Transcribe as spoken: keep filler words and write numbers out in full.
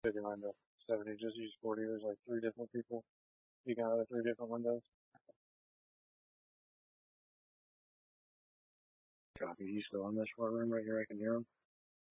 Sitting on the seventy, just use forty. There's like three different people. You can have three different windows. Copy. He's still in this short room right here. I can hear him.